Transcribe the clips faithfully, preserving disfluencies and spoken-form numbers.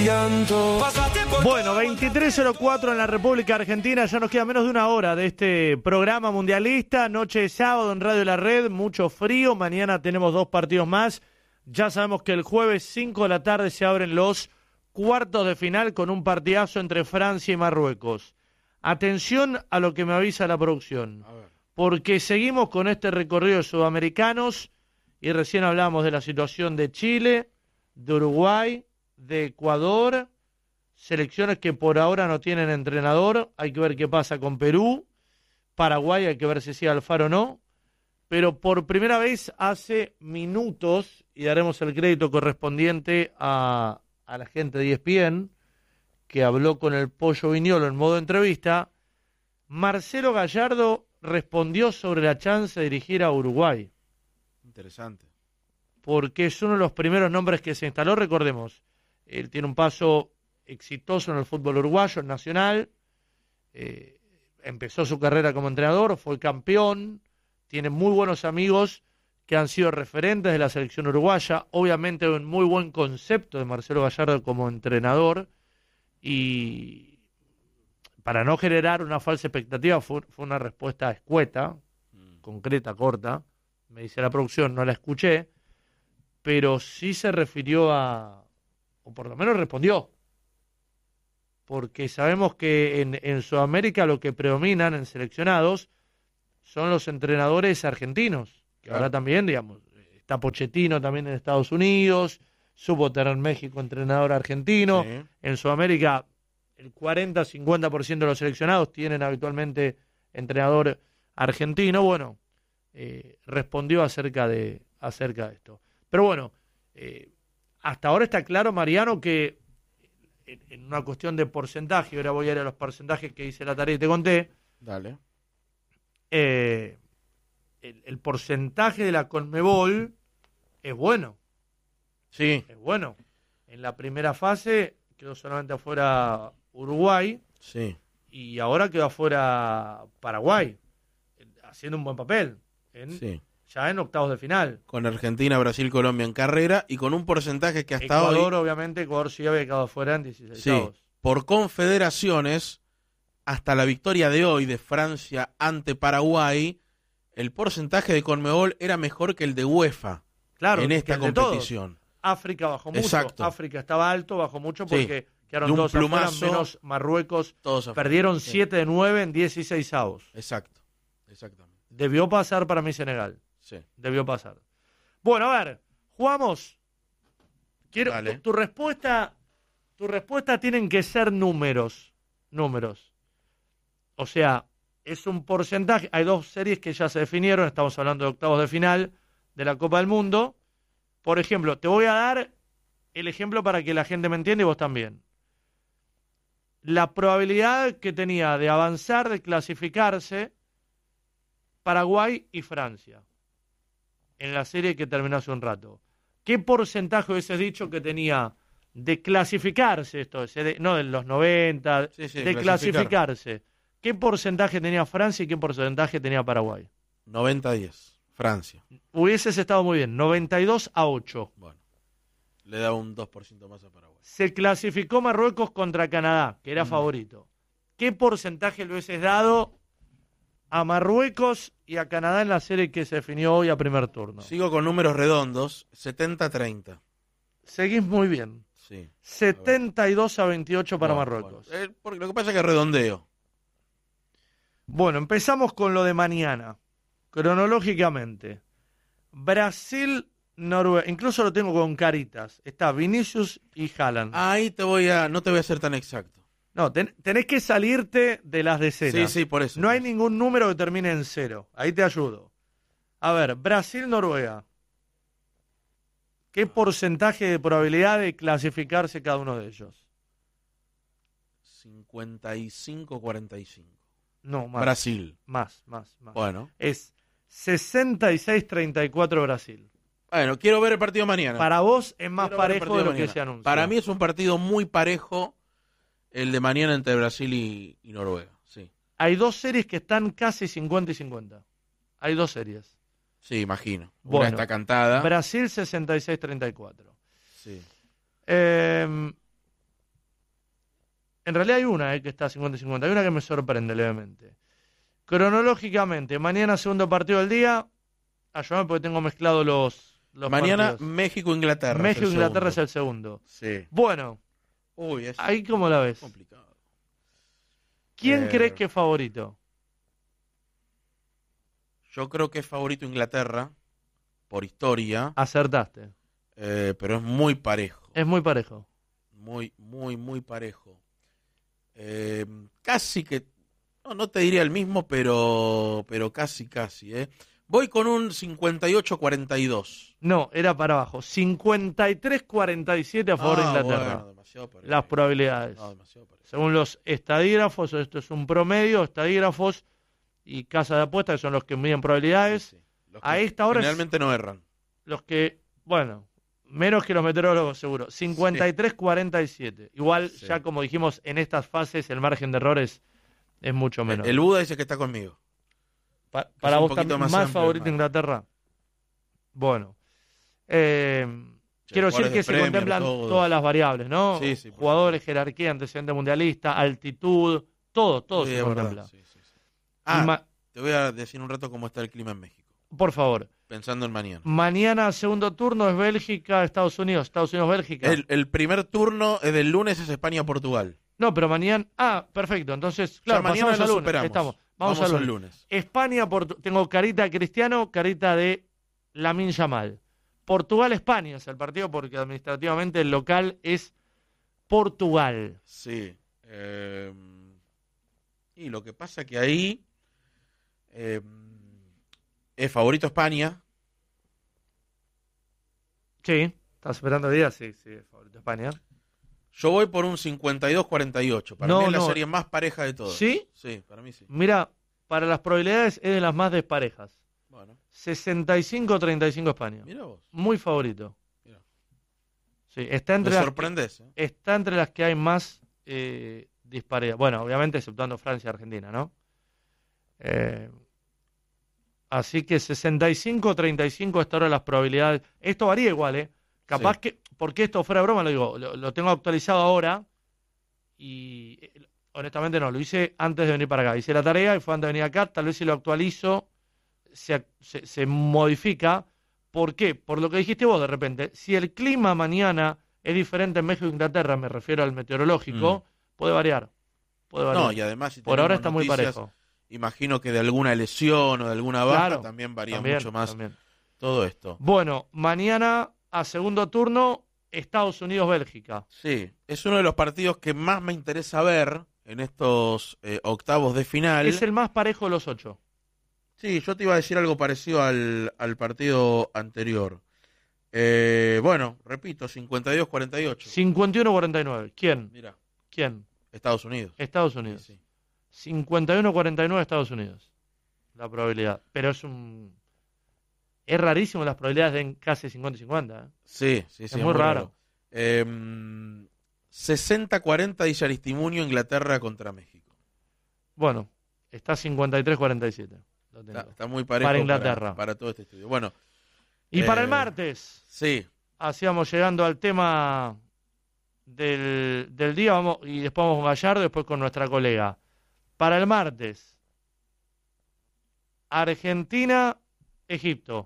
Bueno, veintitrés cero cuatro en la República Argentina, ya nos queda menos de una hora de este programa mundialista, noche de sábado en Radio La Red, mucho frío, mañana tenemos dos partidos más, ya sabemos que el jueves cinco de la tarde se abren los cuartos de final con un partidazo entre Francia y Marruecos. Atención a lo que me avisa la producción, porque seguimos con este recorrido de sudamericanos y recién hablamos de la situación de Chile, de Uruguay, de Ecuador, selecciones que por ahora no tienen entrenador, hay que ver qué pasa con Perú, Paraguay hay que ver si sigue Alfaro o no, pero por primera vez hace minutos, y daremos el crédito correspondiente a, a la gente de E S P N, que habló con el Pollo Viñolo en modo entrevista, Marcelo Gallardo respondió sobre la chance de dirigir a Uruguay. Interesante. Porque es uno de los primeros nombres que se instaló, recordemos, él tiene un paso exitoso en el fútbol uruguayo, en Nacional, eh, empezó su carrera como entrenador, fue campeón, tiene muy buenos amigos que han sido referentes de la selección uruguaya, obviamente un muy buen concepto de Marcelo Gallardo como entrenador, y para no generar una falsa expectativa fue, fue una respuesta escueta, mm. concreta, corta, me dice la producción, no la escuché, pero sí se refirió a, o por lo menos respondió, porque sabemos que en, en Sudamérica lo que predominan en seleccionados son los entrenadores argentinos, que claro. Ahora también, digamos, está Pochettino también en Estados Unidos, supo tener en México entrenador argentino, sí. En Sudamérica el cuarenta a cincuenta por ciento de los seleccionados tienen habitualmente entrenador argentino, bueno, eh, respondió acerca de, acerca de esto. Pero bueno, eh, hasta ahora está claro, Mariano, que en, en una cuestión de porcentaje, ahora voy a ir a los porcentajes que hice la tarea y te conté. Dale. Eh, el, el porcentaje de la Conmebol es bueno. Sí. Es bueno. En la primera fase quedó solamente afuera Uruguay. Sí. Y ahora quedó afuera Paraguay, haciendo un buen papel. En, sí. Ya en octavos de final. Con Argentina, Brasil, Colombia en carrera y con un porcentaje que hasta Ecuador, hoy... Ecuador, obviamente, Ecuador sí había quedado fuera en dieciséis. Sí, por confederaciones, hasta la victoria de hoy de Francia ante Paraguay, el porcentaje de Conmebol era mejor que el de UEFA. Claro, en esta competición. África bajó mucho. Exacto. África estaba alto, bajó mucho porque sí. Quedaron todos plumazo, afuera, menos Marruecos. Todos perdieron sí. siete de nueve en dieciséis avos. Exacto, exactamente. Debió pasar para mí Senegal. Sí. Debió pasar. Bueno, a ver, jugamos. Quiero tu, tu respuesta, tu respuesta tienen que ser números, números. O sea, es un porcentaje. Hay dos series que ya se definieron. Estamos hablando de octavos de final de la Copa del Mundo. Por ejemplo, te voy a dar el ejemplo para que la gente me entienda y vos también. La probabilidad que tenía de avanzar, de clasificarse, Paraguay y Francia, en la serie que terminó hace un rato. ¿Qué porcentaje hubieses dicho que tenía de clasificarse, esto de, no de los noventa, sí, sí, de clasificarse? ¿Qué porcentaje tenía Francia y qué porcentaje tenía Paraguay? noventa a diez, Francia. Hubieses estado muy bien, noventa y dos a ocho. Bueno, le da un dos por ciento más a Paraguay. Se clasificó Marruecos contra Canadá, que era mm. favorito. ¿Qué porcentaje le hubieses dado a Marruecos y a Canadá en la serie que se definió hoy a primer turno? Sigo con números redondos, setenta a treinta. Seguís muy bien. Sí. setenta y dos a veintiocho para no, Marruecos. Bueno, eh, porque lo que pasa es que redondeo. Bueno, empezamos con lo de mañana. Cronológicamente. Brasil, Noruega. Incluso lo tengo con caritas. Está Vinicius y Haaland. Ahí te voy a, no te voy a ser tan exacto. No, ten, tenés que salirte de las decenas. Sí, sí, por eso. No por hay eso. ningún número que termine en cero. Ahí te ayudo. A ver, Brasil-Noruega. ¿Qué porcentaje de probabilidad de clasificarse cada uno de ellos? cincuenta y cinco a cuarenta y cinco. No, más. Brasil. Más, más, más. Bueno. Es sesenta y seis a treinta y cuatro Brasil. Bueno, quiero ver el partido mañana. Para vos es más quiero parejo de lo mañana. que se anuncia. Para mí es un partido muy parejo el de mañana entre Brasil y, y Noruega. Sí. Hay dos series que están casi cincuenta y cincuenta. Hay dos series. Sí, imagino. Una Bueno, está cantada. Brasil sesenta y seis a treinta y cuatro. Sí. Eh, En realidad hay una eh, que está cincuenta y cincuenta. Hay una que me sorprende levemente. Cronológicamente, mañana segundo partido del día. Ayúdame porque tengo mezclado los, los Mañana partidos. México-Inglaterra. México-Inglaterra es el segundo. Sí. Bueno, Uy, es ahí cómo la ves. complicado. ¿Quién Eh, crees que es favorito? Yo creo que es favorito Inglaterra, por historia, Acertaste. eh, pero es muy parejo. Es muy parejo. Muy, muy, muy parejo. Eh, casi que, no, no te diría el mismo, pero, pero casi, casi. ¿eh? Voy con un cincuenta y ocho cuarenta y dos. No, era para abajo. cincuenta y tres cuarenta y siete a favor de Ah, Inglaterra. bueno, demasiado parejo. Las probabilidades. No, demasiado parejo. Según los estadígrafos, esto es un promedio, estadígrafos y casas de apuestas, que son los que miden probabilidades. Sí, sí. Los A que esta hora es- generalmente no erran. Los que, bueno, menos que los meteorólogos seguro. cincuenta y tres cuarenta y siete. Igual, Sí. ya como dijimos, en estas fases el margen de errores es mucho menor. El Buda dice que está conmigo. Pa- para un vos poquito también, más más, amplio el favorito margen. Inglaterra. Bueno. Eh, Sí, quiero decir jugadores que de se Premier, contemplan todos. todas las variables, ¿no? Sí, sí, por Jugadores, jerarquía, antecedente mundialista, altitud, todo, todo Sí, se es verdad, contempla. sí, sí, sí. Y Ah, ma- te voy a decir un rato cómo está el clima en México. por favor. Pensando en mañana. Mañana, segundo turno, es Bélgica, Estados Unidos. Estados Unidos, Bélgica. El, el primer turno es del lunes, es España-Portugal. No, pero mañana. Ah, perfecto. Entonces, claro, Ya mañana pasamos lo al lunes. superamos. Estamos. Vamos, Vamos al al lunes. lunes. España, Portu- tengo carita de Cristiano, carita de Lamine Yamal. Portugal, España es el partido porque administrativamente el local es Portugal. Sí. eh, y lo que pasa que ahí eh, es favorito España. Sí. ¿Estás esperando días? Sí, sí, es favorito España. Yo voy por un cincuenta y dos cuarenta y ocho. Para No, mí es la no. serie más pareja de todas. ¿Sí? Sí, para mí sí. Mira, para las probabilidades es de las más desparejas. Bueno, sesenta y cinco treinta y cinco España. mira vos. Muy favorito. Mirá. Sí, está Me entre las que- sorprendes. ¿eh? está entre las que hay más eh, disparidad. Bueno, obviamente exceptuando Francia y Argentina, ¿no? Eh, así que sesenta y cinco treinta y cinco hasta ahora las probabilidades. Esto varía igual, ¿eh? Capaz Sí. que, porque esto fuera de broma, lo digo, lo, lo tengo actualizado ahora y eh, honestamente no, lo hice antes de venir para acá. Hice la tarea y fue antes de venir acá, tal vez si lo actualizo se, se, se modifica. ¿Por qué? Por lo que dijiste vos de repente. Si el clima mañana es diferente en México e Inglaterra, me refiero al meteorológico, puede variar. Puede variar. No, y además, si Por ahora tenemos está muy noticias, parejo. imagino que de alguna lesión o de alguna baja Claro, también varía También, mucho más también. todo esto. Bueno, mañana a segundo turno, Estados Unidos-Bélgica. Sí, es uno de los partidos que más me interesa ver en estos eh, octavos de final. Es el más parejo de los ocho. Sí, yo te iba a decir algo parecido al, al partido anterior. Eh, bueno, repito, cincuenta y dos cuarenta y ocho. cincuenta y uno cuarenta y nueve. ¿Quién? Mira, ¿Quién? Estados Unidos. Estados Unidos. Sí, sí. cincuenta y uno cuarenta y nueve Estados Unidos. La probabilidad. Pero es un... Es rarísimo las probabilidades de casi cincuenta y cincuenta. ¿eh? Sí, sí, sí, Es muy raro. Eh, sesenta cuarenta dice Aristimuño, Inglaterra contra México. Bueno, está cincuenta y tres cuarenta y siete. Lo tengo. Está, está muy parejo Para Inglaterra. para, para todo este estudio. Bueno, Y eh, para el martes, sí, así vamos llegando al tema del, del día, vamos, y después vamos con Gallardo, después con nuestra colega. Para el martes, Argentina, Egipto.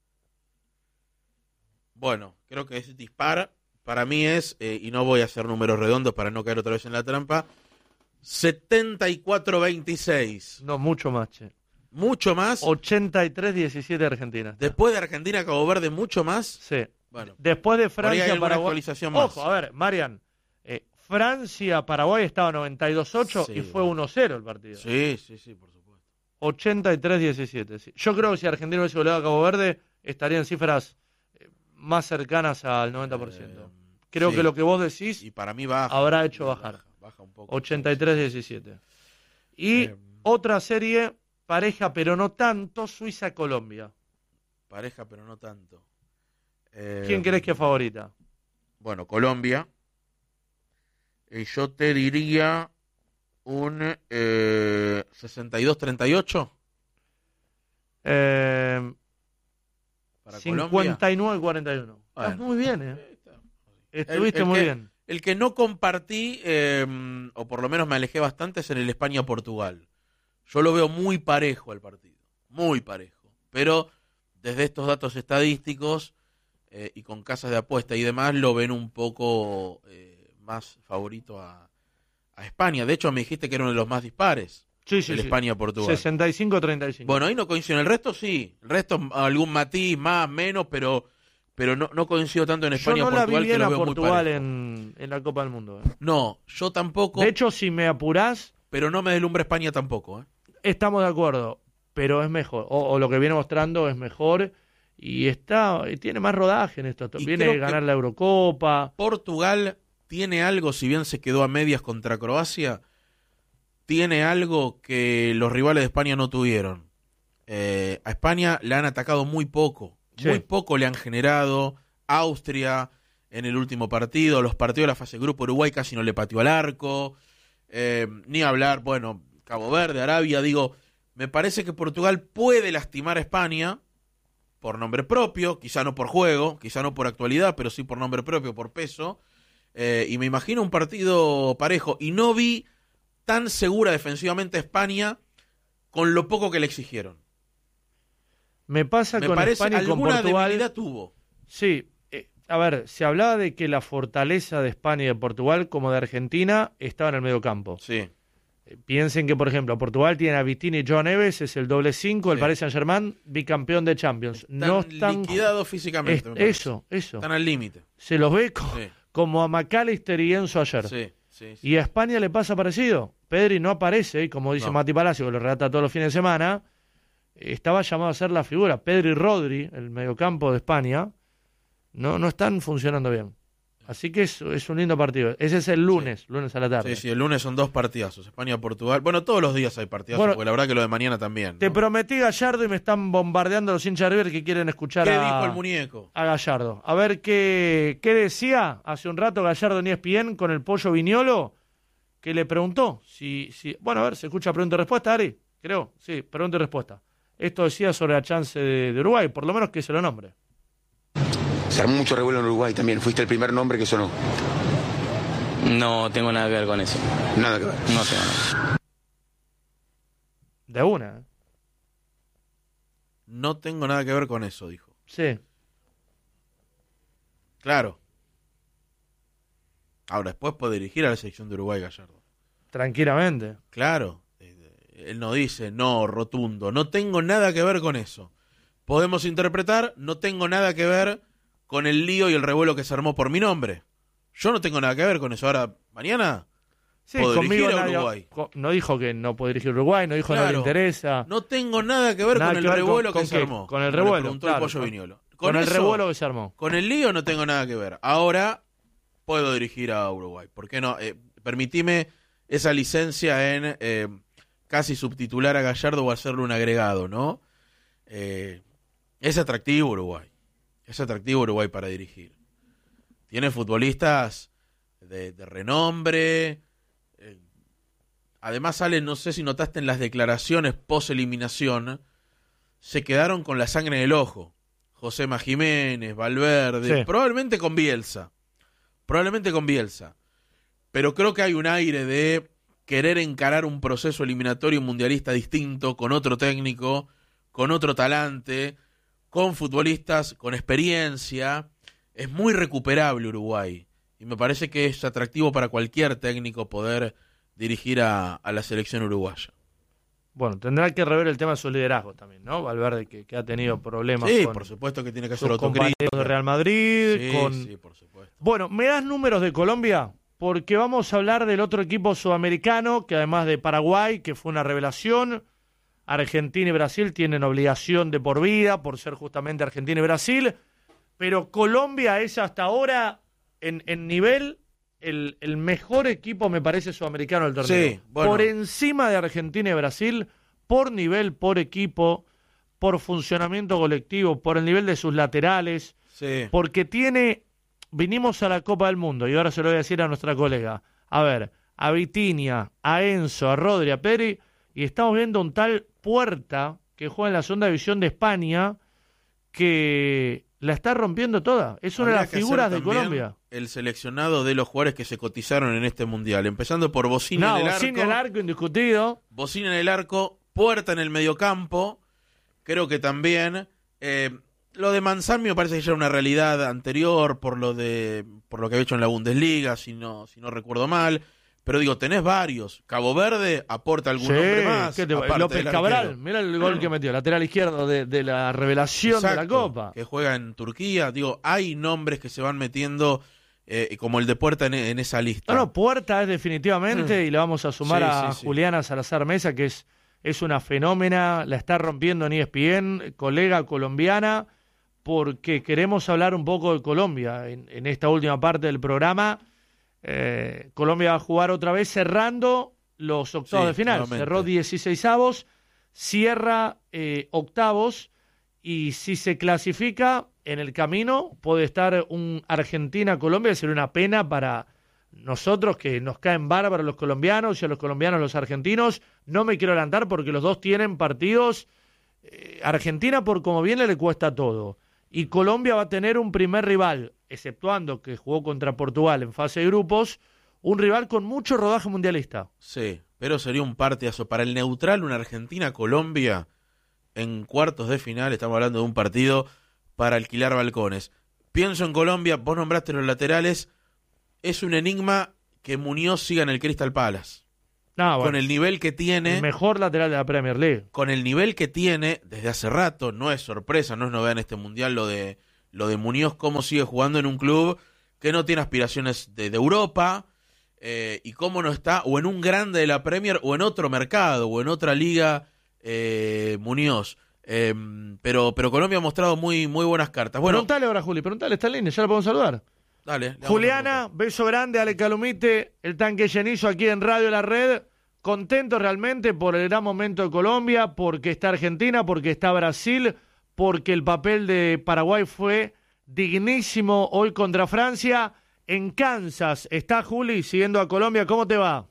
bueno, creo que es dispar. Para mí es, eh, y no voy a hacer números redondos para no caer otra vez en la trampa, setenta y cuatro veintiséis. No, mucho más, che. Mucho más. ochenta y tres diecisiete Argentina. Después de Argentina, Cabo Verde, mucho más. Sí. Bueno, Después de por ahí hay Francia, alguna Paraguay. actualización más. Ojo, a ver, Marian. eh, Francia, Paraguay estaba noventa y dos ocho Sí, y fue bueno. uno cero el partido. Sí, sí, sí, por supuesto. ochenta y tres diecisiete. Sí. Yo creo que si Argentina hubiese goleado a Cabo Verde, estaría en cifras eh, más cercanas al noventa por ciento. Eh, Creo sí. que lo que vos decís, Y para mí baja. habrá hecho Sí, bajar. Baja, baja un poco. ochenta y tres diecisiete. Y Eh, otra serie, pareja, pero no tanto, Suiza-Colombia. Pareja, pero no tanto. Eh, ¿Quién crees que es favorita? Bueno, Colombia. Y yo te diría un eh, sesenta y dos treinta y ocho Eh, para Colombia. cincuenta y nueve cuarenta y uno. Bueno. Estás muy bien, ¿eh? Eh, está- Estuviste el muy que- bien. El que no compartí, eh, o por lo menos me alejé bastante, es en el España-Portugal. Yo lo veo muy parejo al partido, muy parejo. Pero desde estos datos estadísticos eh, y con casas de apuesta y demás, lo ven un poco eh, más favorito a, a España. De hecho, me dijiste que era uno de los más dispares. Sí, sí, el sí. España-Portugal. sesenta y cinco a treinta y cinco. Bueno, ahí no coincido. En el resto sí. El resto algún matiz, más, menos, pero pero no, no coincido tanto en España-Portugal. Yo no la vi bien que lo a veo Portugal muy en, en la Copa del Mundo. ¿eh? No, yo tampoco. De hecho, si me apurás... Pero no me deslumbra España tampoco. ¿eh? Estamos de acuerdo, pero es mejor. O, o lo que viene mostrando es mejor y está tiene más rodaje en esto. Y Viene creo a que ganar la Eurocopa. Portugal tiene algo, si bien se quedó a medias contra Croacia, tiene algo que los rivales de España no tuvieron. Eh, a España le han atacado muy poco. Sí. Muy poco le han generado. Austria en el último partido, los partidos de la fase de grupo, Uruguay casi no le pateó al arco. Eh, ni hablar, bueno, Cabo Verde, Arabia, digo, me parece que Portugal puede lastimar a España por nombre propio, quizá no por juego, quizá no por actualidad, pero sí por nombre propio, por peso. Eh, y me imagino un partido parejo. Y no vi tan segura defensivamente a España con lo poco que le exigieron. Me pasa Me con parece España y con alguna Portugal. debilidad tuvo. Sí, eh, a ver, se hablaba de que la fortaleza de España y de Portugal, como de Argentina, estaba en el medio campo. Sí. Eh, piensen que, por ejemplo, Portugal tiene a Vitinha y Joao Neves, es el doble cinco, el Sí. Paris Saint-Germain, bicampeón de Champions. Están no están liquidados físicamente. es- me parece. eso, eso. Están al límite. Se los ve co- Sí. como a McAllister y Enzo ayer. Sí, sí, sí. Y a España le pasa parecido. Pedri no aparece, y como dice No. Mati Palacio, que lo relata todos los fines de semana, eh, estaba llamado a ser la figura. Pedri y Rodri, el mediocampo de España, no, no están funcionando bien. Así que es, es un lindo partido. Ese es el lunes, lunes a la tarde. Sí, sí, el lunes son dos partidazos, España-Portugal. Bueno, todos los días hay partidazos, Bueno, porque la verdad que lo de mañana también. ¿no? Te prometí Gallardo y me están bombardeando los hinchas de River que quieren escuchar ¿Qué a, dijo el muñeco? a Gallardo. A ver qué, qué decía hace un rato Gallardo en E S P N con el Pollo Viñolo, que le preguntó si, si... Bueno, a ver, ¿se escucha pregunta y respuesta, Ari? Creo, sí, pregunta y respuesta. Esto decía sobre la chance de, de Uruguay, por lo menos que se lo nombre. Se armó mucho revuelo en Uruguay también. Fuiste el primer nombre que sonó. No tengo nada que ver con eso. Nada que ver. No tengo nada. De una, ¿eh? No tengo nada que ver con eso, dijo. Sí. Claro. Ahora, después puede dirigir a la selección de Uruguay, Gallardo. Tranquilamente. Claro. Eh, Él no dice, no, rotundo. No tengo nada que ver con eso. Podemos interpretar, no tengo nada que ver con el lío y el revuelo que se armó por mi nombre. Yo no tengo nada que ver con eso. Ahora, mañana Sí, puedo conmigo dirigir a nadie- Uruguay. co- no dijo que no puede dirigir Uruguay, no dijo que no le Claro. interesa. No tengo nada que ver Nada con el que ver con- revuelo con que se qué, armó. con el como le revuelo, preguntó claro, el Pollo con- Viñolo. Con, el eso, revuelo que se armó. Con el lío no tengo nada que ver. Ahora puedo dirigir a Uruguay. ¿Por qué no? Eh, permitime esa licencia en eh, casi subtitular a Gallardo o hacerle un agregado, ¿no? Eh, es atractivo Uruguay. Es atractivo Uruguay para dirigir. Tiene futbolistas de, de renombre. Eh, además, sale, no sé si notaste en las declaraciones post-eliminación, se quedaron con la sangre en el ojo. Josema Jiménez, Valverde, Sí. probablemente con Bielsa. Probablemente con Bielsa. Pero creo que hay un aire de querer encarar un proceso eliminatorio mundialista distinto, con otro técnico, con otro talante, con futbolistas con experiencia. Es muy recuperable Uruguay. Y me parece que es atractivo para cualquier técnico poder dirigir a, a la selección uruguaya. Bueno, tendrá que rever el tema de su liderazgo también, ¿no? Valverde, que, que ha tenido problemas Sí, con por supuesto que tiene que sus hacer compañeros autocrítica. de Real Madrid. Sí, con... sí, por supuesto. Bueno, ¿me das números de Colombia? Porque vamos a hablar del otro equipo sudamericano, que además de Paraguay, que fue una revelación, Argentina y Brasil tienen obligación de por vida, por ser justamente Argentina y Brasil, pero Colombia es hasta ahora, en, en nivel, el, el mejor equipo, me parece, sudamericano del torneo. Sí, bueno. Por encima de Argentina y Brasil, por nivel, por equipo, por funcionamiento colectivo, por el nivel de sus laterales, Sí. porque tiene, vinimos a la Copa del Mundo, y ahora se lo voy a decir a nuestra colega, a ver, a Vitinha, a Enzo, a Rodri, a Pedri, y estamos viendo un tal Puerta, que juega en la segunda división de España, que la está rompiendo toda. Es una de las figuras de Colombia. El seleccionado de los jugadores que se cotizaron en este mundial, empezando por Bocini no, en el Bocini arco. en el arco, indiscutido. Bocini en el arco, Puerta en el mediocampo. Creo que también eh, lo de Manzán me parece que ya era una realidad anterior por lo de por lo que había hecho en la Bundesliga, si no si no recuerdo mal. Pero digo, tenés varios. Cabo Verde aporta algún sí, nombre más. ¿qué te... López Cabral, mira el gol que metió, lateral izquierdo de, de la revelación Exacto, de la Copa. Que juega en Turquía. Digo, hay nombres que se van metiendo eh, como el de Puerta en, en esa lista. No, no, Puerta es definitivamente, mm. y le vamos a sumar sí, a sí, Juliana sí. Salazar Mesa, que es, es una fenómena, la está rompiendo en E S P N, colega colombiana, porque queremos hablar un poco de Colombia en, en esta última parte del programa. Eh, Colombia va a jugar otra vez cerrando los octavos sí, de final, nuevamente. Cerró dieciseisavos, cierra eh, octavos, y si se clasifica en el camino puede estar un Argentina-Colombia, sería una pena para nosotros que nos caen bárbaros los colombianos y a los colombianos los argentinos. No me quiero adelantar porque los dos tienen partidos. eh, Argentina por como viene le cuesta todo, y Colombia va a tener un primer rival, exceptuando que jugó contra Portugal en fase de grupos, un rival con mucho rodaje mundialista. Sí, pero sería un partidazo. Para el neutral, una Argentina-Colombia en cuartos de final, estamos hablando de un partido para alquilar balcones. Pienso en Colombia, vos nombraste los laterales, es un enigma que Muñoz siga en el Crystal Palace. No, bueno, con el nivel que tiene... El mejor lateral de la Premier League. Con el nivel que tiene desde hace rato, no es sorpresa, no es novedad en este mundial lo de lo de Muñoz, cómo sigue jugando en un club que no tiene aspiraciones de, de Europa, eh, y cómo no está o en un grande de la Premier o en otro mercado o en otra liga, eh, Muñoz. Eh, pero pero Colombia ha mostrado muy muy buenas cartas. Bueno, preguntale ahora, Juli, preguntale, está en línea, ya la podemos saludar. Dale. Juliana, beso grande, Ale Calumite, el tanque llenizo aquí en Radio La Red. Contento realmente por el gran momento de Colombia, porque está Argentina, porque está Brasil, porque el papel de Paraguay fue dignísimo hoy contra Francia. En Kansas está Juli siguiendo a Colombia. ¿Cómo te va?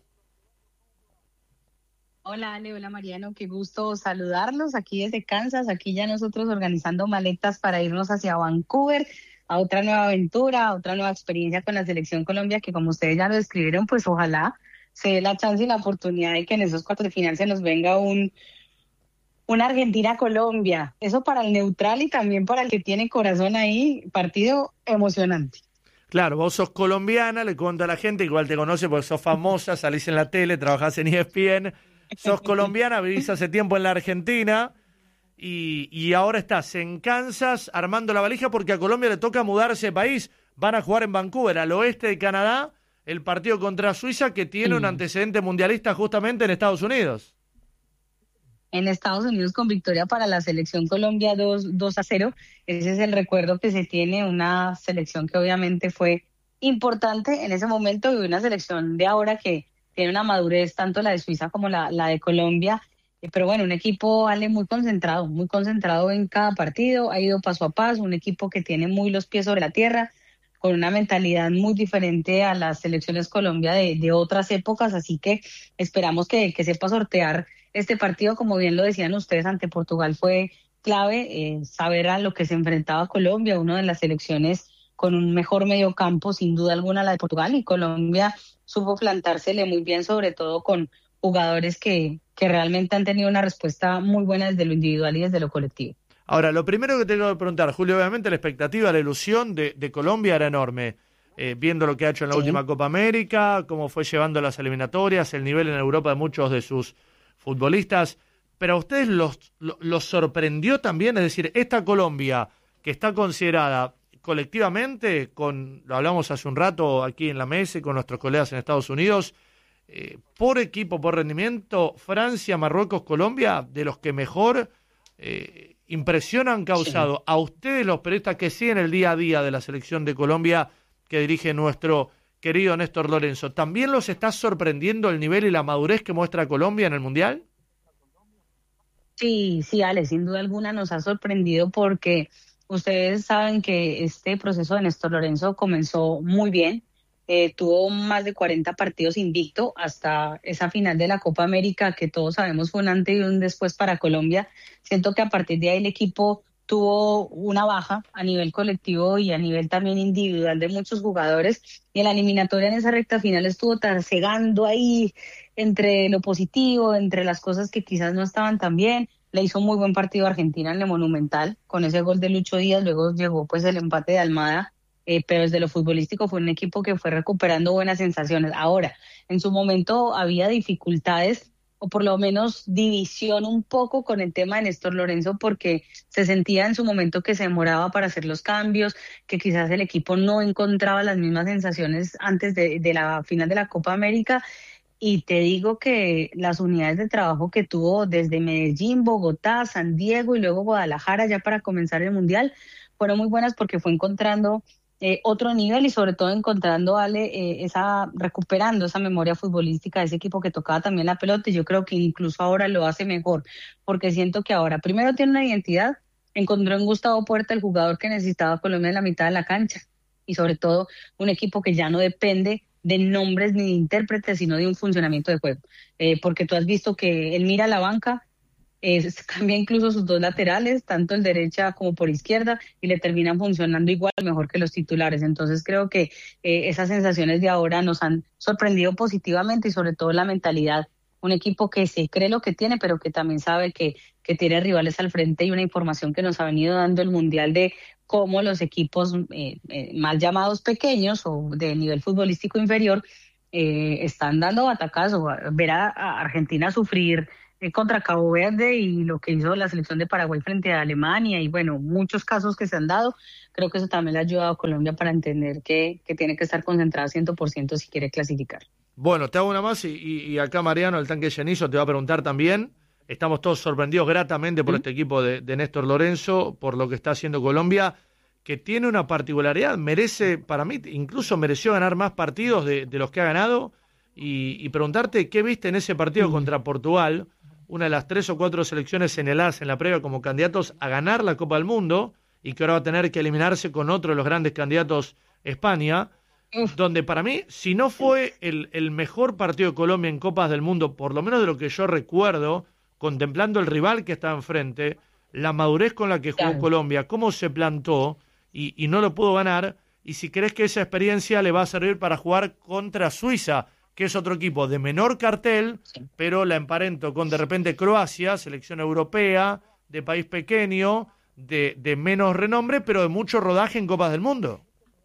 Hola Ale, hola Mariano, qué gusto saludarlos aquí desde Kansas. Aquí ya nosotros organizando maletas para irnos hacia Vancouver, a otra nueva aventura, a otra nueva experiencia con la Selección Colombia, que como ustedes ya lo describieron, pues ojalá se dé la chance y la oportunidad de que en esos cuartos de final se nos venga un una Argentina-Colombia. Eso para el neutral y también para el que tiene corazón ahí, partido emocionante. Claro, vos sos colombiana, le cuento a la gente, igual te conoce porque sos famosa, salís en la tele, trabajás en E S P N, sos colombiana, vivís hace tiempo en la Argentina y, y ahora estás en Kansas armando la valija porque a Colombia le toca mudarse de país. Van a jugar en Vancouver, al oeste de Canadá, el partido contra Suiza, que tiene un antecedente mundialista justamente en Estados Unidos. En Estados Unidos con victoria para la Selección Colombia dos a cero. Ese es el recuerdo que se tiene, una selección que obviamente fue importante en ese momento y una selección de ahora que tiene una madurez, tanto la de Suiza como la, la de Colombia. Pero bueno, un equipo, Ale, muy concentrado, muy concentrado en cada partido, ha ido paso a paso, un equipo que tiene muy los pies sobre la tierra, con una mentalidad muy diferente a las selecciones Colombia de, de otras épocas, así que esperamos que, que sepa sortear este partido. Como bien lo decían ustedes, ante Portugal fue clave, eh, saber a lo que se enfrentaba Colombia, una de las selecciones con un mejor mediocampo, sin duda alguna la de Portugal, y Colombia supo plantársele muy bien, sobre todo con jugadores que, que realmente han tenido una respuesta muy buena desde lo individual y desde lo colectivo. Ahora, lo primero que tengo que preguntar, Julio, obviamente la expectativa, la ilusión de, de Colombia era enorme, eh, viendo lo que ha hecho en la sí. última Copa América, cómo fue llevando las eliminatorias, el nivel en Europa de muchos de sus futbolistas, pero a ustedes los, los, los sorprendió también, es decir, esta Colombia que está considerada colectivamente, con lo hablamos hace un rato aquí en la mesa y con nuestros colegas en Estados Unidos, eh, por equipo, por rendimiento, Francia, Marruecos, Colombia, de los que mejor eh, impresión han causado. Sí. A ustedes, los periodistas que siguen el día a día de la selección de Colombia que dirige nuestro querido Néstor Lorenzo, ¿también los está sorprendiendo el nivel y la madurez que muestra Colombia en el Mundial? Sí, sí, Ale, sin duda alguna nos ha sorprendido porque ustedes saben que este proceso de Néstor Lorenzo comenzó muy bien, eh, tuvo más de cuarenta partidos invicto hasta esa final de la Copa América que todos sabemos fue un antes y un después para Colombia. Siento que a partir de ahí el equipo tuvo una baja a nivel colectivo y a nivel también individual de muchos jugadores, y en la eliminatoria en esa recta final estuvo tarcegando ahí entre lo positivo, entre las cosas que quizás no estaban tan bien. Le hizo muy buen partido a Argentina en el Monumental, con ese gol de Lucho Díaz, luego llegó pues el empate de Almada, eh, pero desde lo futbolístico fue un equipo que fue recuperando buenas sensaciones. Ahora, en su momento había dificultades, o por lo menos división un poco con el tema de Néstor Lorenzo, porque se sentía en su momento que se demoraba para hacer los cambios, que quizás el equipo no encontraba las mismas sensaciones antes de, de la final de la Copa América. Y te digo que las unidades de trabajo que tuvo desde Medellín, Bogotá, San Diego y luego Guadalajara ya para comenzar el Mundial fueron muy buenas, porque fue encontrando eh, otro nivel y sobre todo encontrando, Ale, eh, esa, recuperando esa memoria futbolística de ese equipo que tocaba también la pelota, y yo creo que incluso ahora lo hace mejor, porque siento que ahora primero tiene una identidad, encontró en Gustavo Puerta el jugador que necesitaba Colombia en la mitad de la cancha, y sobre todo un equipo que ya no depende de nombres ni de intérpretes, sino de un funcionamiento de juego, eh, porque tú has visto que él mira la banca, eh, cambia incluso sus dos laterales, tanto el derecha como por izquierda, y le terminan funcionando igual mejor que los titulares. Entonces creo que eh, esas sensaciones de ahora nos han sorprendido positivamente, y sobre todo la mentalidad, un equipo que se cree lo que tiene, pero que también sabe que, que tiene rivales al frente, y una información que nos ha venido dando el Mundial de cómo los equipos eh, eh, mal llamados pequeños o de nivel futbolístico inferior eh, están dando batacazos. Ver a, a Argentina sufrir eh, contra Cabo Verde, y lo que hizo la selección de Paraguay frente a Alemania, y bueno, muchos casos que se han dado, creo que eso también le ha ayudado a Colombia para entender que, que tiene que estar concentrada cien por ciento si quiere clasificar. Bueno, te hago una más y, y, y acá Mariano, el tanque llenizo, te va a preguntar también. Estamos todos sorprendidos gratamente por ¿Sí? este equipo de, de Néstor Lorenzo, por lo que está haciendo Colombia, que tiene una particularidad, merece, para mí, incluso mereció ganar más partidos de, de los que ha ganado, y, y preguntarte qué viste en ese partido mm. contra Portugal, una de las tres o cuatro selecciones señaladas en la previa como candidatos a ganar la Copa del Mundo, y que ahora va a tener que eliminarse con otro de los grandes candidatos, España, Uf. donde para mí, si no fue el, el mejor partido de Colombia en Copas del Mundo, por lo menos de lo que yo recuerdo, contemplando el rival que está enfrente, la madurez con la que jugó claro. Colombia, cómo se plantó y, y no lo pudo ganar, y si crees que esa experiencia le va a servir para jugar contra Suiza, que es otro equipo de menor cartel, sí. pero la emparento con de repente Croacia, selección europea, de país pequeño, de, de menos renombre, pero de mucho rodaje en Copas del Mundo.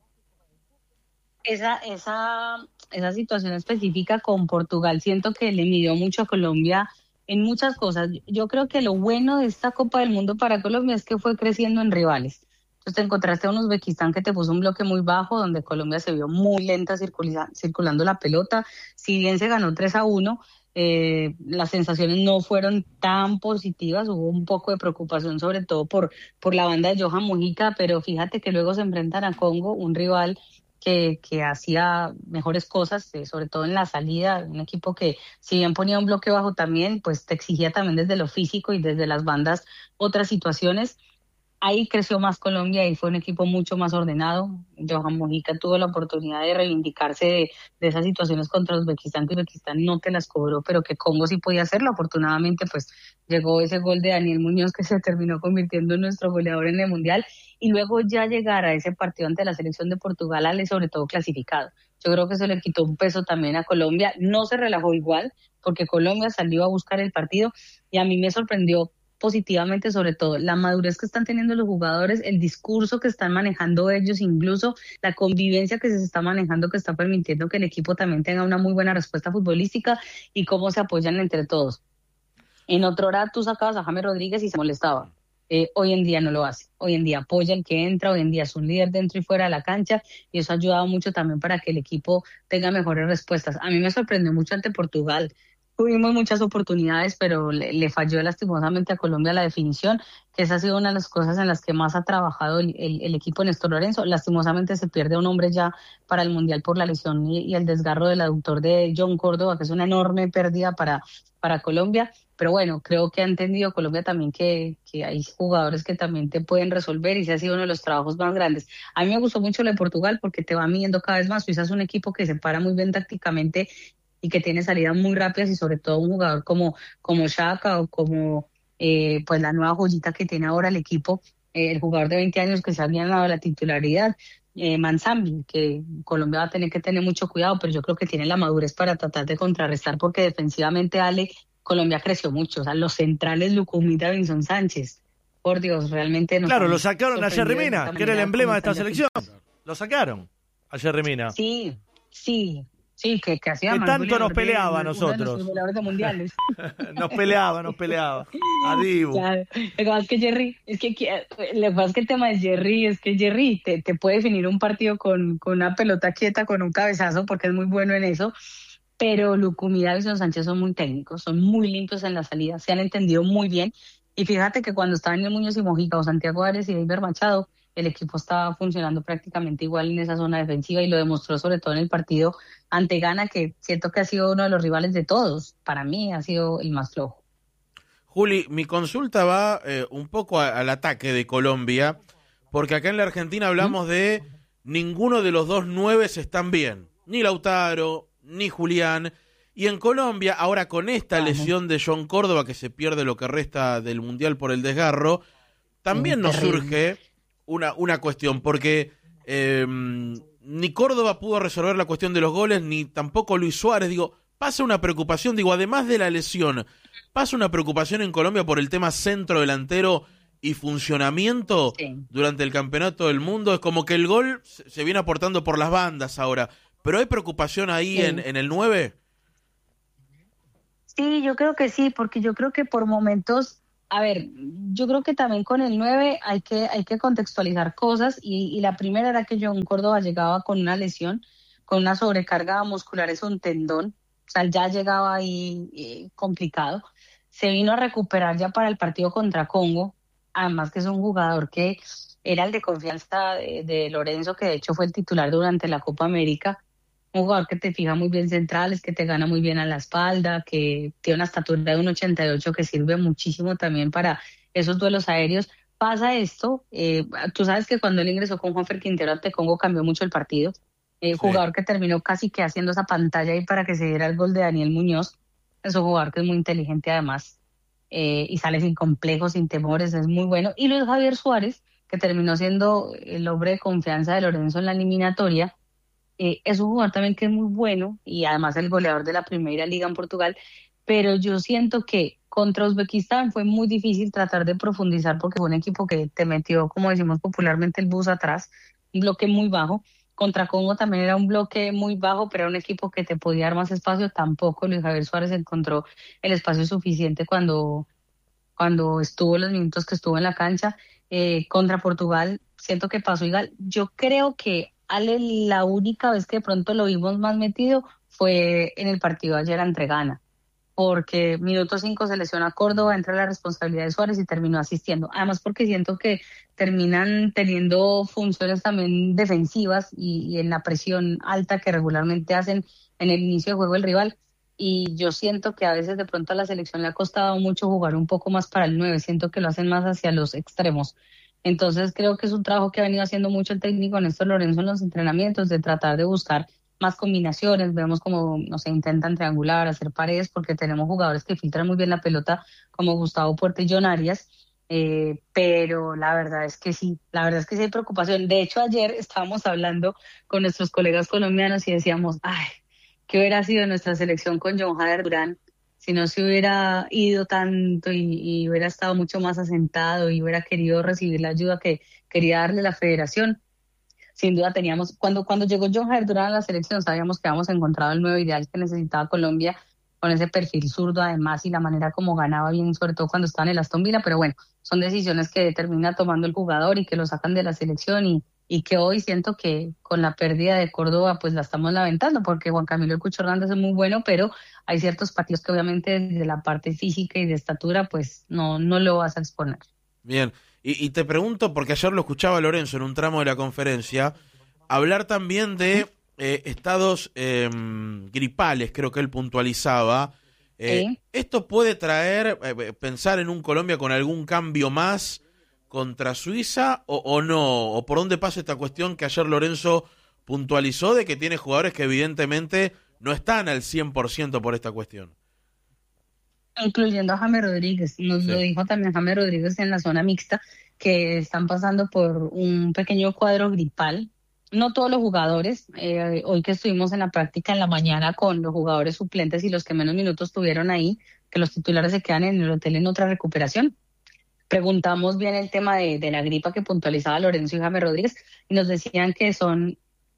Esa, esa, esa situación específica con Portugal, siento que le midió mucho a Colombia en muchas cosas. Yo creo que lo bueno de esta Copa del Mundo para Colombia es que fue creciendo en rivales. Entonces te encontraste a un Uzbekistán que te puso un bloque muy bajo, donde Colombia se vio muy lenta circula, circulando la pelota. Si bien se ganó tres a uno, eh, las sensaciones no fueron tan positivas, hubo un poco de preocupación sobre todo por, por la banda de Johan Mujica, pero fíjate que luego se enfrentan a Congo, un rival Que, que hacía mejores cosas, eh, sobre todo en la salida, un equipo que si bien ponía un bloque bajo también, pues te exigía también desde lo físico y desde las bandas otras situaciones. Ahí creció más Colombia y fue un equipo mucho más ordenado. Johan Mujica tuvo la oportunidad de reivindicarse de, de esas situaciones contra Uzbekistán, que Uzbekistán no te las cobró, pero que Congo sí podía hacerlo. Afortunadamente, pues llegó ese gol de Daniel Muñoz, que se terminó convirtiendo en nuestro goleador en el Mundial, y luego ya llegar a ese partido ante la selección de Portugal, Ale, sobre todo clasificado. Yo creo que eso le quitó un peso también a Colombia. No se relajó igual, porque Colombia salió a buscar el partido, y a mí me sorprendió positivamente sobre todo la madurez que están teniendo los jugadores, el discurso que están manejando ellos, incluso la convivencia que se está manejando, que está permitiendo que el equipo también tenga una muy buena respuesta futbolística, y cómo se apoyan entre todos. En otro hora tú sacabas a James Rodríguez y se molestaba. Eh, hoy en día no lo hace, hoy en día apoya el que entra, hoy en día es un líder dentro y fuera de la cancha, y eso ha ayudado mucho también para que el equipo tenga mejores respuestas. A mí me sorprendió mucho ante Portugal. Tuvimos muchas oportunidades, pero le, le falló lastimosamente a Colombia la definición, que esa ha sido una de las cosas en las que más ha trabajado el, el, el equipo de Néstor Lorenzo. Lastimosamente se pierde un hombre ya para el Mundial por la lesión y, y el desgarro del aductor de John Córdoba, que es una enorme pérdida para, para Colombia. Pero bueno, creo que ha entendido Colombia también que, que hay jugadores que también te pueden resolver, y ese ha sido uno de los trabajos más grandes. A mí me gustó mucho lo de Portugal porque te va midiendo cada vez más. Suiza es un equipo que se para muy bien tácticamente y que tiene salidas muy rápidas, y sobre todo un jugador como, como Xhaka o como eh, pues la nueva joyita que tiene ahora el equipo, eh, el jugador de veinte años que se había ganado la titularidad, eh, Manzambi, que Colombia va a tener que tener mucho cuidado, pero yo creo que tiene la madurez para tratar de contrarrestar, porque defensivamente, Ale, Colombia creció mucho. O sea, los centrales, Lucumí, Davinson Sánchez, por Dios, realmente no. Claro, lo sacaron a Jerry Mina, que era el emblema de esta selección. Lo sacaron a Jerry Mina. Sí, sí. Sí, que, que hacía que tanto nos de, peleaba a de, nosotros. De mundiales. nos peleaba, nos peleaba. A Dibu. Claro. Lo que pasa es que Jerry, es que, lo que pasa es que el tema de Jerry es que Jerry te, te puede definir un partido con, con una pelota quieta, con un cabezazo, porque es muy bueno en eso. Pero Lucumí y Davinson Sánchez son muy técnicos, son muy limpios en la salida, se han entendido muy bien. Y fíjate que cuando estaban en el Muñoz y Mojica o Santiago Arias y David Machado, el equipo estaba funcionando prácticamente igual en esa zona defensiva y lo demostró sobre todo en el partido ante Ghana, que siento que ha sido uno de los rivales de todos. Para mí ha sido el más flojo. Juli, mi consulta va eh, un poco a, al ataque de Colombia, porque acá en la Argentina hablamos ¿Mm? de ninguno de los dos nueves están bien, ni Lautaro, ni Julián. Y en Colombia, ahora con esta Ajá. lesión de John Córdoba, que se pierde lo que resta del Mundial por el desgarro, también nos surge una, una cuestión, porque eh, ni Córdoba pudo resolver la cuestión de los goles, ni tampoco Luis Suárez. Digo, pasa una preocupación, digo, además de la lesión, pasa una preocupación en Colombia por el tema centro delantero y funcionamiento sí. durante el campeonato del mundo. Es como que el gol se viene aportando por las bandas ahora, pero ¿hay preocupación ahí sí. en, en el nueve? Sí, yo creo que sí, porque yo creo que por momentos, a ver, yo creo que también con el nueve hay que hay que contextualizar cosas y, y la primera era que John Córdoba llegaba con una lesión, con una sobrecarga muscular, es un tendón, o sea, ya llegaba ahí eh, complicado. Se vino a recuperar ya para el partido contra Congo, además que es un jugador que era el de confianza de, de Lorenzo, que de hecho fue el titular durante la Copa América. Un jugador que te fija muy bien centrales, que te gana muy bien a la espalda, que tiene una estatura de un ochenta y ocho que sirve muchísimo también para esos duelos aéreos. Pasa esto, eh, tú sabes que cuando él ingresó con Juanfer Quintero ante Congo cambió mucho el partido. Eh, sí. Jugador que terminó casi que haciendo esa pantalla ahí para que se diera el gol de Daniel Muñoz. Es un jugador que es muy inteligente además eh, y sale sin complejos, sin temores, es muy bueno. Y Luis Javier Suárez, que terminó siendo el hombre de confianza de Lorenzo en la eliminatoria. Eh, es un jugador también que es muy bueno y además el goleador de la Primera Liga en Portugal, pero yo siento que contra Uzbekistán fue muy difícil tratar de profundizar porque fue un equipo que te metió, como decimos popularmente, el bus atrás, un bloque muy bajo. Contra Congo también era un bloque muy bajo, pero era un equipo que te podía dar más espacio. Tampoco Luis Javier Suárez encontró el espacio suficiente cuando, cuando estuvo los minutos que estuvo en la cancha. Eh, contra Portugal siento que pasó igual. Yo creo que Ale, la única vez que de pronto lo vimos más metido fue en el partido de ayer ante Ghana, porque minuto cinco se lesiona Córdoba, entra la responsabilidad de Suárez y terminó asistiendo. Además porque siento que terminan teniendo funciones también defensivas y, y en la presión alta que regularmente hacen en el inicio de juego el rival. Y yo siento que a veces de pronto a la selección le ha costado mucho jugar un poco más para el nueve, siento que lo hacen más hacia los extremos. Entonces creo que es un trabajo que ha venido haciendo mucho el técnico Néstor Lorenzo en los entrenamientos, de tratar de buscar más combinaciones. Vemos como, no sé, intentan triangular, hacer paredes, porque tenemos jugadores que filtran muy bien la pelota, como Gustavo Puerta y John Arias, eh, pero la verdad es que sí, la verdad es que sí hay preocupación. De hecho, ayer estábamos hablando con nuestros colegas colombianos y decíamos, ay, ¿qué hubiera sido nuestra selección con John Jader Durán si no se hubiera ido tanto y, y hubiera estado mucho más asentado y hubiera querido recibir la ayuda que quería darle la federación? Sin duda teníamos, cuando cuando llegó John Jader Durán a la selección, sabíamos que habíamos encontrado el nuevo ideal que necesitaba Colombia, con ese perfil zurdo además y la manera como ganaba bien, sobre todo cuando estaba en el Aston Villa, pero bueno, son decisiones que termina tomando el jugador y que lo sacan de la selección y y que hoy siento que con la pérdida de Córdoba pues la estamos lamentando, porque Juan Camilo El Cucho Hernández es muy bueno, pero hay ciertos partidos que obviamente desde la parte física y de estatura pues no, no lo vas a exponer. Bien, y, y te pregunto, porque ayer lo escuchaba Lorenzo en un tramo de la conferencia, hablar también de eh, estados eh, gripales, creo que él puntualizaba. Eh, ¿Sí? ¿Esto puede traer, eh, pensar en un Colombia con algún cambio más contra Suiza o, o no? ¿O por dónde pasa esta cuestión que ayer Lorenzo puntualizó de que tiene jugadores que evidentemente no están al cien por ciento por esta cuestión? Incluyendo a James Rodríguez. Nos sí. lo dijo también James Rodríguez en la zona mixta, que están pasando por un pequeño cuadro gripal. No todos los jugadores, eh, hoy que estuvimos en la práctica en la mañana con los jugadores suplentes y los que menos minutos tuvieron ahí, que los titulares se quedan en el hotel en otra recuperación. Preguntamos bien el tema de, de la gripa que puntualizaba Lorenzo y James Rodríguez y nos decían que son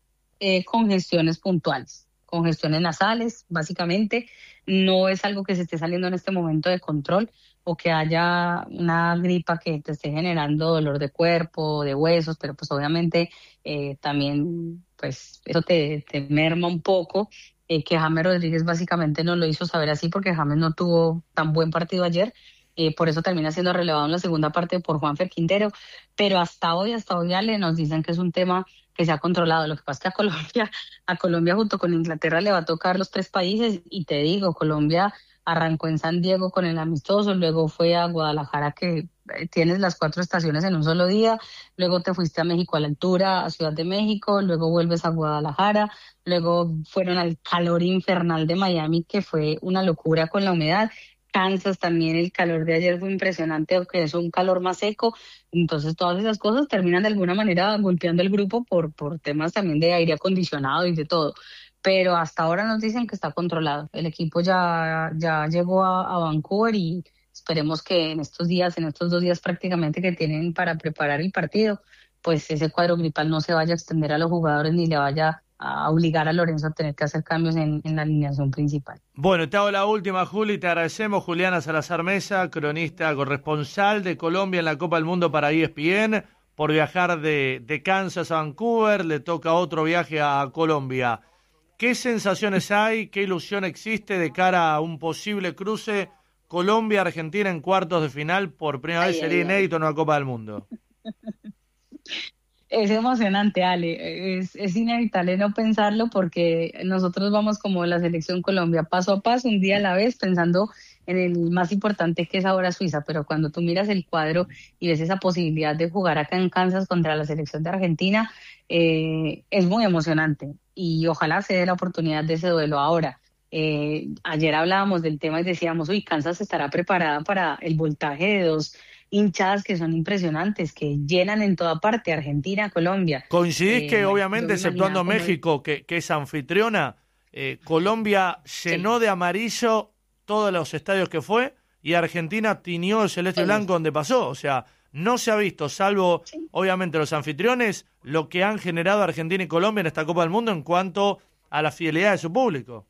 eh, congestiones puntuales, congestiones nasales, básicamente. No es algo que se esté saliendo en este momento de control o que haya una gripa que te esté generando dolor de cuerpo, de huesos, pero pues obviamente eh, también pues eso te, te merma un poco. Eh, que James Rodríguez básicamente nos lo hizo saber así porque James no tuvo tan buen partido ayer. Eh, por eso termina siendo relevado en la segunda parte por Juanfer Quintero, pero hasta hoy, hasta hoy, Ale, nos dicen que es un tema que se ha controlado. Lo que pasa es que a Colombia, a Colombia junto con Inglaterra le va a tocar los tres países, y te digo, Colombia arrancó en San Diego con el amistoso, luego fue a Guadalajara, que eh, tienes las cuatro estaciones en un solo día, luego te fuiste a México a la altura, a Ciudad de México, luego vuelves a Guadalajara, luego fueron al calor infernal de Miami, que fue una locura con la humedad. Kansas también, el calor de ayer fue impresionante, aunque es un calor más seco. Entonces todas esas cosas terminan de alguna manera golpeando el grupo por, por temas también de aire acondicionado y de todo. Pero hasta ahora nos dicen que está controlado. El equipo ya, ya llegó a, a Vancouver y esperemos que en estos días, en estos dos días prácticamente que tienen para preparar el partido, pues ese cuadro gripal no se vaya a extender a los jugadores ni le vaya a obligar a Lorenzo a tener que hacer cambios en, en la alineación principal. Bueno, te hago la última, Juli, te agradecemos. Juliana Salazar Mesa, cronista corresponsal de Colombia en la Copa del Mundo para E S P N, por viajar de, de Kansas a Vancouver, le toca otro viaje a Colombia. ¿Qué sensaciones hay, qué ilusión existe de cara a un posible cruce Colombia-Argentina en cuartos de final? Por primera ay, vez sería ay, inédito en una Copa del Mundo. Es emocionante, Ale, es, es inevitable no pensarlo porque nosotros vamos como la selección Colombia, paso a paso, un día a la vez, pensando en el más importante que es ahora Suiza, pero cuando tú miras el cuadro y ves esa posibilidad de jugar acá en Kansas contra la selección de Argentina, eh, es muy emocionante y ojalá se dé la oportunidad de ese duelo ahora. Eh, ayer hablábamos del tema y decíamos, uy, Kansas estará preparada para el voltaje de dos hinchadas que son impresionantes, que llenan en toda parte, Argentina, Colombia. ¿Coincidís eh, que obviamente, exceptuando México, que, que es anfitriona, eh, Colombia llenó sí. de amarillo todos los estadios que fue y Argentina tiñó el celeste sí. blanco donde pasó? O sea, no se ha visto, salvo sí. obviamente los anfitriones, lo que han generado Argentina y Colombia en esta Copa del Mundo en cuanto a la fidelidad de su público.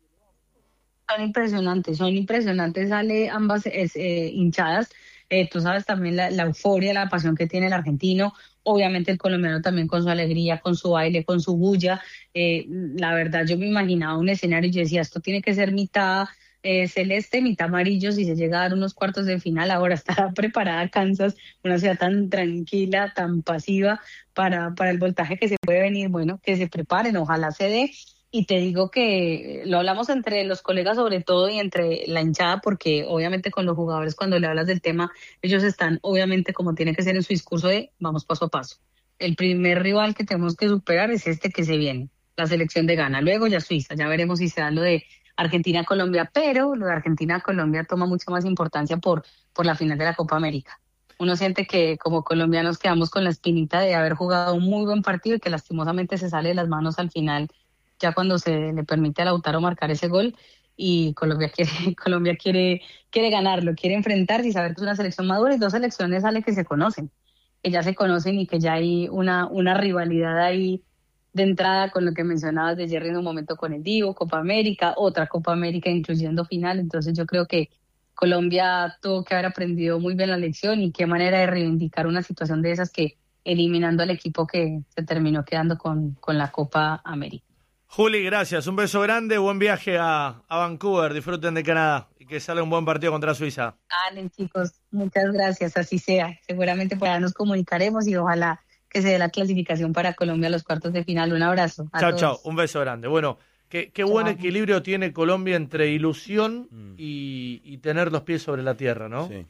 Son impresionantes, son impresionantes, sale ambas eh, hinchadas. Eh, tú sabes también la, la euforia, la pasión que tiene el argentino, obviamente el colombiano también con su alegría, con su baile, con su bulla. Eh, la verdad yo me imaginaba un escenario y yo decía, esto tiene que ser mitad eh, celeste, mitad amarillo si se llega a dar unos cuartos de final. Ahora estará preparada Kansas, una ciudad tan tranquila, tan pasiva para, para el voltaje que se puede venir. Bueno, que se preparen, ojalá se dé. Y te digo que lo hablamos entre los colegas sobre todo y entre la hinchada, porque obviamente con los jugadores cuando le hablas del tema, ellos están obviamente como tiene que ser en su discurso de vamos paso a paso. El primer rival que tenemos que superar es este que se viene, la selección de Ghana. Luego ya Suiza, ya veremos si se da lo de Argentina-Colombia, pero lo de Argentina-Colombia toma mucha más importancia por, por la final de la Copa América. Uno siente que como colombianos quedamos con la espinita de haber jugado un muy buen partido y que lastimosamente se sale de las manos al final, ya cuando se le permite a Lautaro marcar ese gol y Colombia quiere Colombia quiere quiere ganarlo, quiere enfrentarse y saber que es una selección madura y dos selecciones sale que se conocen, que ya se conocen y que ya hay una una rivalidad ahí de entrada con lo que mencionabas de Jerry en un momento con el Divo, Copa América, otra Copa América incluyendo final. Entonces yo creo que Colombia tuvo que haber aprendido muy bien la lección y qué manera de reivindicar una situación de esas que eliminando al equipo que se terminó quedando con, con la Copa América. Juli, gracias. Un beso grande, buen viaje a, a Vancouver. Disfruten de Canadá y que salga un buen partido contra Suiza. Dale, chicos, muchas gracias. Así sea. Seguramente por allá nos comunicaremos y ojalá que se dé la clasificación para Colombia a los cuartos de final. Un abrazo. Chao, todos. Chao. Un beso grande. Bueno, qué, qué buen equilibrio tiene Colombia entre ilusión mm. y, y tener los pies sobre la tierra, ¿no? Sí.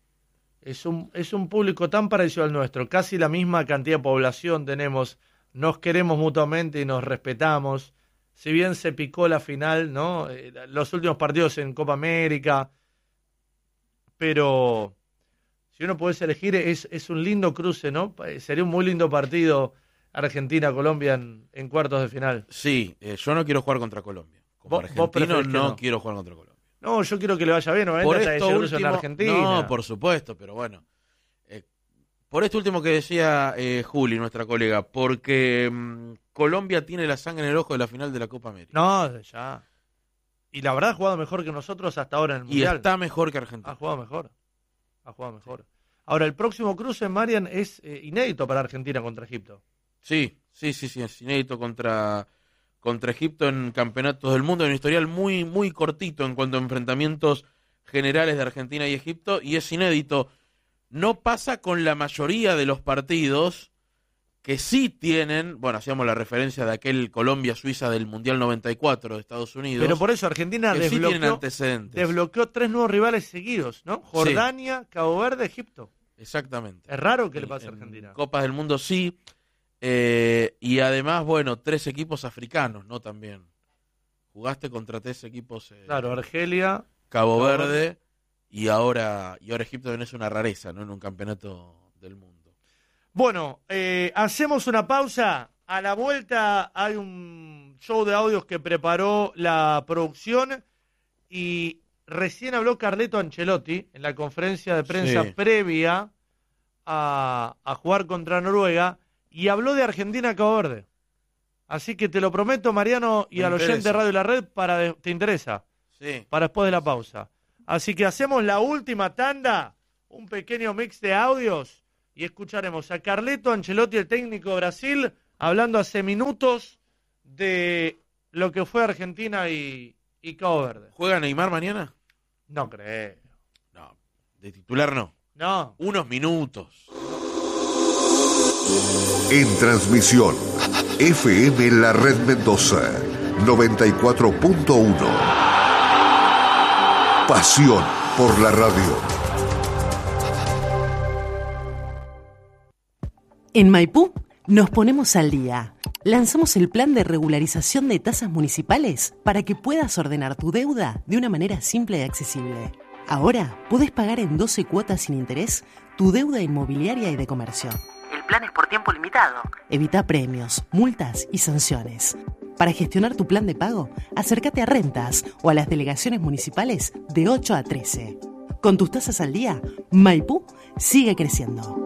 Es un, es un público tan parecido al nuestro. Casi la misma cantidad de población tenemos. Nos queremos mutuamente y nos respetamos. Si bien se picó la final, ¿no? Los últimos partidos en Copa América, pero si uno puede elegir, es, es un lindo cruce, ¿no? Sería un muy lindo partido Argentina-Colombia en, en cuartos de final. Sí, eh, yo no quiero jugar contra Colombia. Como ¿Vos, vos argentino no, no quiero jugar contra Colombia. No, yo quiero que le vaya bien, Por hasta esto ese último, en Argentina. no, por supuesto, pero bueno. Eh, por esto último que decía eh, Juli, nuestra colega, porque mmm, Colombia tiene la sangre en el ojo de la final de la Copa América. No, ya. Y la verdad ha jugado mejor que nosotros hasta ahora en el y Mundial. Y está mejor que Argentina. Ha jugado mejor. Ha jugado mejor. Ahora, el próximo cruce, Marian, es eh, inédito para Argentina contra Egipto. Sí, sí, sí, sí, es inédito contra, contra Egipto en campeonatos del mundo, en un historial muy, muy cortito en cuanto a enfrentamientos generales de Argentina y Egipto, y es inédito. No pasa con la mayoría de los partidos que sí tienen, bueno, hacíamos la referencia de aquel Colombia-Suiza del Mundial noventa y cuatro de Estados Unidos. Pero por eso Argentina que desbloqueó, sí tienen antecedentes. desbloqueó tres nuevos rivales seguidos, ¿no? Jordania, sí. Cabo Verde, Egipto. Exactamente. Es raro que en, le pase a en Argentina. Copas del Mundo sí, eh, y además, bueno, tres equipos africanos, ¿no? También. Jugaste contra tres equipos. Eh, claro, Argelia, Cabo, Cabo Verde, Verde y ahora, y ahora Egipto también es una rareza, ¿no? En un campeonato del mundo. Bueno, eh, hacemos una pausa. A la vuelta hay un show de audios que preparó la producción y recién habló Carleto Ancelotti en la conferencia de prensa sí. previa a, a jugar contra Noruega y habló de Argentina-Cabo Verde. Así que te lo prometo, Mariano, y Me al interesa. oyente de Radio La Red, para de, ¿te interesa? Sí. Para después de la pausa. Así que hacemos la última tanda, un pequeño mix de audios. Y escucharemos a Carleto Ancelotti, el técnico de Brasil, hablando hace minutos de lo que fue Argentina y, y Cabo Verde. ¿Juega Neymar mañana? No creo. No, de titular no. No. Unos minutos. En transmisión, F M La Red Mendoza, noventa y cuatro punto uno. Pasión por la radio. En Maipú nos ponemos al día. Lanzamos el plan de regularización de tasas municipales para que puedas ordenar tu deuda de una manera simple y accesible. Ahora podés pagar en doce cuotas sin interés tu deuda inmobiliaria y de comercio. El plan es por tiempo limitado. Evita premios, multas y sanciones. Para gestionar tu plan de pago, acércate a Rentas o a las delegaciones municipales de ocho a trece. Con tus tasas al día, Maipú sigue creciendo.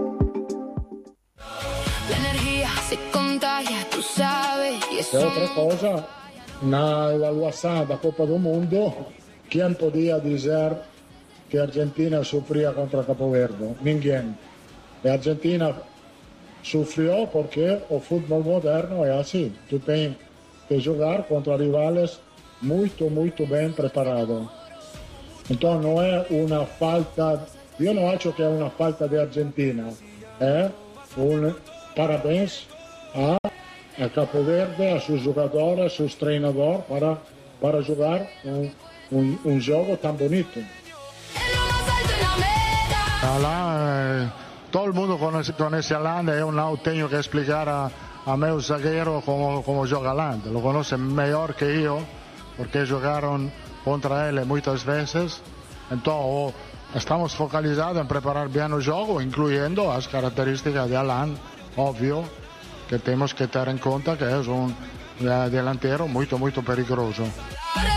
Tu sabes, y es otra cosa, una evaluación de la Copa del Mundo, ¿quién podía decir que Argentina sufría contra Cabo Verde? Ninguém. Argentina sufrió porque el fútbol moderno es así. Tú tienes que jugar contra rivales muy, muy bien preparados. Entonces no es una falta, yo no creo que es una falta de Argentina. Es un parabéns a a Cabo Verde, a sus jugadores, a sus entrenadores para, para jugar un, un, un juego tan bonito. Alain, eh, todo el mundo conoce, conoce a Alain, yo no tengo que explicar a, a meus zagueiro cómo, cómo juega Alain, lo conoce mejor que yo, porque jugaron contra él muchas veces, entonces estamos focalizados en preparar bien el juego, incluyendo las características de Alain, obvio, que temos que ter em conta que é um delantero muito, muito perigoso.